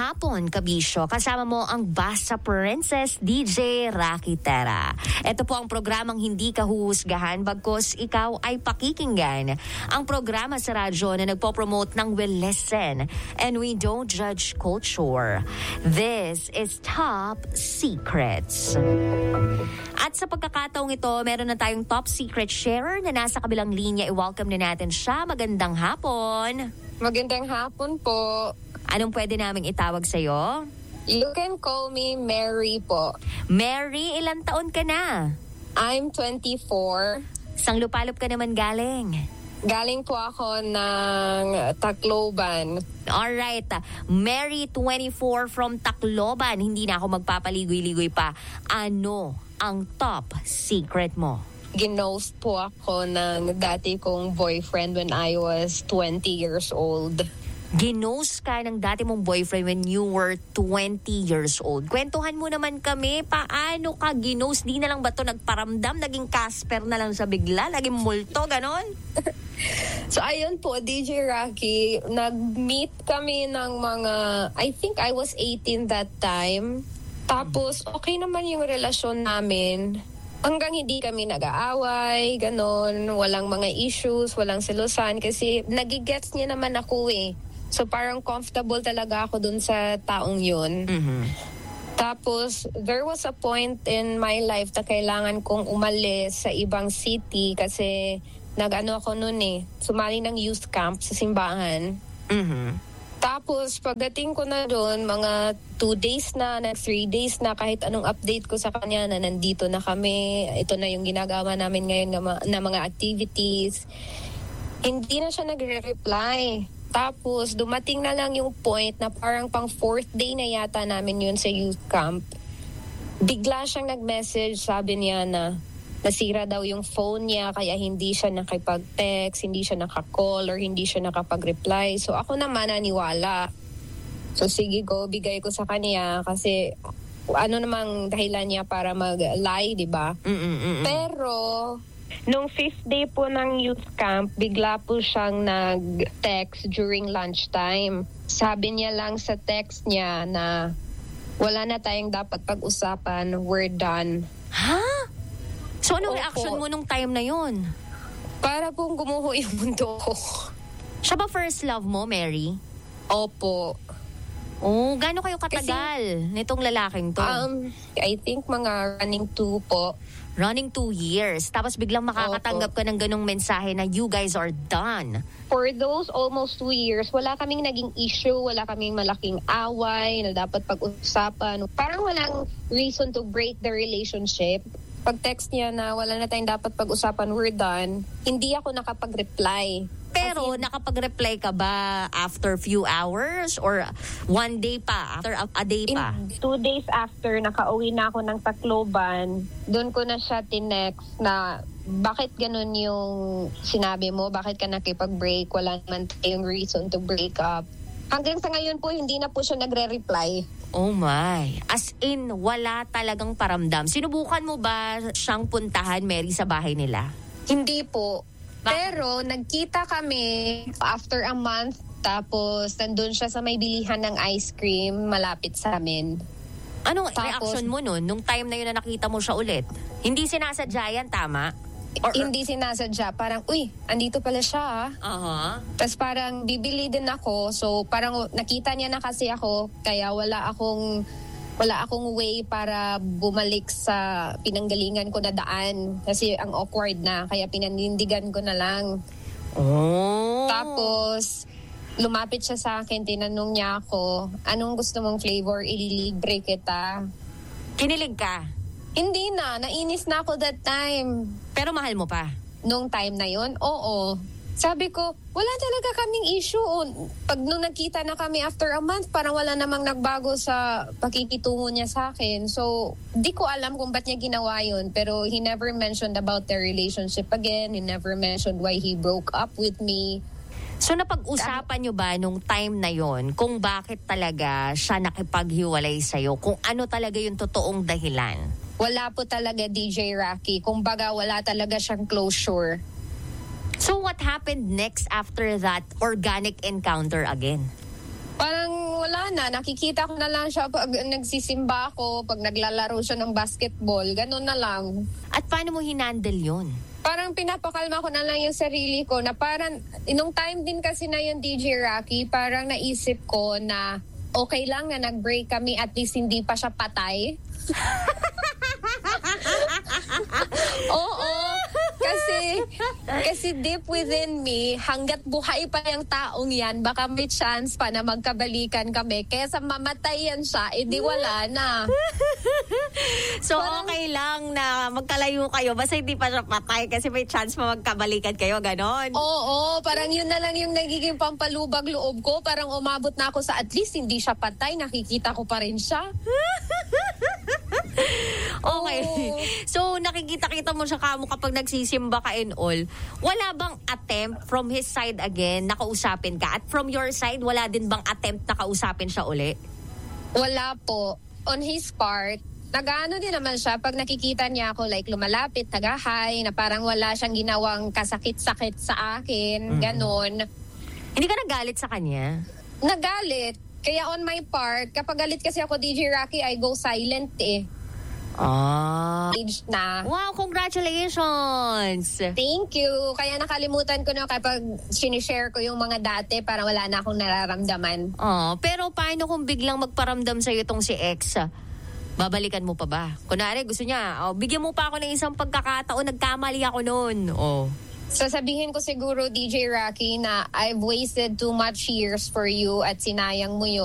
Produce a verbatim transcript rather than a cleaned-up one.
hapon, kabisyo. Kasama mo ang Basta Princess, D J Rocky Tera. Ito po ang programang hindi ka huhusgahan bagkus ikaw ay pakikinggan. Ang programa sa radyo na nagpo-promote ng we listen and we don't judge culture. This is Top Secrets. At sa pagkakataong ito, meron na tayong top secret sharer na nasa kabilang linya. I-welcome na natin siya. Magandang hapon. Magandang hapon po. Anong pwede naming itawag sa'yo? You can call me Mary po. Mary, ilang taon ka na? I'm twenty-four. Sang lupalop ka naman galing? Galing po ako ng Tacloban. Alright. Mary, twenty-four from Tacloban. Hindi na ako magpapaligoy-ligoy pa. Ano ang top secret mo? Ginost po ako ng dati kong boyfriend when I was twenty years old. Ginost ka ng dati mong boyfriend when you were twenty years old. Kwentuhan mo naman kami, paano ka ginost? Di na lang ba to nagparamdam? Naging Casper na lang sa bigla? Naging multo, ganon? So ayun po, D J Rocky, nag-meet kami ng mga, I think I was eighteen that time. Tapos okay naman yung relasyon namin. Hanggang hindi kami nag-aaway, ganon. Walang mga issues, walang selosan. Kasi nagigets niya naman ako eh. So parang comfortable talaga ako dun sa taong yun. Mm-hmm. Tapos there was a point in my life na kailangan kong umalis sa ibang city kasi nag-ano ako nun eh. Sumali ng youth camp sa simbahan. Mm-hmm. Tapos pagdating ko na doon, mga two days na, na three days na, kahit anong update ko sa kanya na nandito na kami, ito na yung ginagawa namin ngayon na, na mga activities, hindi na siya nagre-reply. Tapos dumating na lang yung point na parang pang fourth day na yata namin yun sa youth camp. Bigla siyang nag-message, sabi niya na nasira daw yung phone niya kaya hindi siya nakipag-text, hindi siya nakakall or hindi siya nakapag-reply. So ako naman naniwala. So sige go, bigay ko sa kanya kasi ano namang dahilan niya para mag-lie, di ba? Pero nung fifth day po ng youth camp, bigla po siyang nag-text during lunchtime. Sabi niya lang sa text niya na wala na tayong dapat pag-usapan, we're done. Ha? So anong Opo. reaction mo nung time na yun? Para pong gumuho yung mundo ko. Siya ba first love mo, Mary? Opo. Oh, gaano kayo katagal nitong lalaking to? Um, I think mga running two po. Running two years. Tapos biglang makakatanggap ka ng ganong mensahe na you guys are done. For those almost two years, wala kaming naging issue, wala kaming malaking away na dapat pag-usapan. Parang walang reason to break the relationship. Pag text niya na wala na tayong dapat pag-usapan, we're done, hindi ako nakapag-reply. Pero Kasi, nakapag-reply ka ba after few hours or one day pa, after a, a day pa? In two days after, nakauwi na ako ng Tacloban, doon ko na siya tinext na bakit ganun yung sinabi mo, bakit ka nakipag-break, wala naman tayong reason to break up. Hanggang sa ngayon po, hindi na po siya nagre-reply. Oh my. As in, wala talagang paramdam. Sinubukan mo ba siyang puntahan, Mary, sa bahay nila? Hindi po. Ba- Pero nagkita kami after a month, tapos nandun siya sa may bilihan ng ice cream malapit sa amin. Anong Tapos- reaction mo nun, nung time na yun na nakita mo siya ulit? Hindi sinasadya yan, tama? Or, Hindi sinasadya. Parang, uy, andito pala siya ah. Uh-huh. Tapos parang bibili din ako. So parang nakita niya na kasi ako, kaya wala akong wala akong way para bumalik sa pinanggalingan ko na daan. Kasi ang awkward na, kaya pinanindigan ko na lang. Oh. Tapos lumapit siya sa akin, tinanong niya ako, anong gusto mong flavor, ililibre kita. Kinilig ka? Hindi na, nainis na ako that time. Pero mahal mo pa? Nung time na yon, oo. Sabi ko, wala talaga kaming issue. O, pag nung nagkita na kami after a month, parang wala namang nagbago sa pakikitungo niya sa akin. So, di ko alam kung ba't niya ginawa yun. Pero he never mentioned about their relationship again. He never mentioned why he broke up with me. So napag-usapan nyo ba nung time na yon kung bakit talaga siya nakipaghiwalay sa'yo? Kung ano talaga yung totoong dahilan? Wala po talaga, D J Rocky. Kumbaga, wala talaga siyang closure. So what happened next after that organic encounter again? Parang wala na. Nakikita ko na lang siya pag nagsisimba ako, pag naglalaro siya ng basketball. Ganun na lang. At paano mo hinandle yun? Parang pinapakalma ko na lang yung sarili ko na parang, inong time din kasi na yung D J Rocky, parang naisip ko na okay lang na nag-break kami, at least hindi pa siya patay. Oo. Kasi, kasi deep within me, hanggat buhay pa yung taong yan, baka may chance pa na magkabalikan kami. Kesa mamatay yan siya, edi wala na. So, Parang- okay lang na magkalayo kayo, basta hindi pa siya patay kasi may chance pa magkabalikan kayo, ganon. Oo, parang yun na lang yung nagiging pampalubag loob ko. Parang umabot na ako sa at least hindi siya patay, nakikita ko pa rin siya. Okay. Oo. So, nakikita-kita mo siya kamo kapag nagsisimba ka and all. Wala bang attempt from his side again na kausapin ka? At from your side, wala din bang attempt na kausapin siya uli? Wala po. On his part, nag-ano din naman siya pag nakikita niya ako, like lumalapit, tagahay, na parang wala siyang ginawang kasakit-sakit sa akin, ganon. Hindi ka nagalit sa kanya? Nagalit. Kaya on my part, kapag galit kasi ako, D J Rocky, I go silent eh. Ah. Age na. Wow, congratulations! Thank you. Kaya nakalimutan ko na kapag sinishare ko yung mga dati para wala na akong nararamdaman. Oh, pero paano kung biglang magparamdam sa'yo itong si ex? Babalikan mo pa ba? Kunwari, gusto niya, oh, bigyan mo pa ako ng isang pagkakataon, nagkamali ako noon. Oh. Sasabihin ko siguro, D J Rocky, na I've wasted too much years for you at sinayang mo yun.